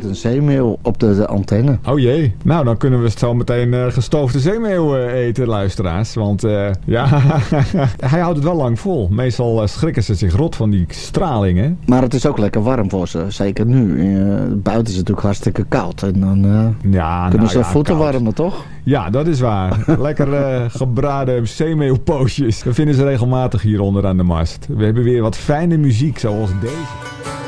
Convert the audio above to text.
een zeemeeuw op de antenne. Oh jee. Nou, dan kunnen we zo meteen gestoofde zeemeeuw eten, luisteraars. Want ja, hij houdt het wel lang vol. Meestal schrikken ze zich rot van die straling, hè? Maar het is ook lekker warm voor ze. Zeker nu. Buiten is het natuurlijk hartstikke koud. En dan kunnen ze voeten warmen, toch? Ja, dat is waar. Lekker gebraden zeemeeuwpootjes. Dat vinden ze regelmatig hier onder aan de mast. We hebben weer wat fijne muziek, zoals deze.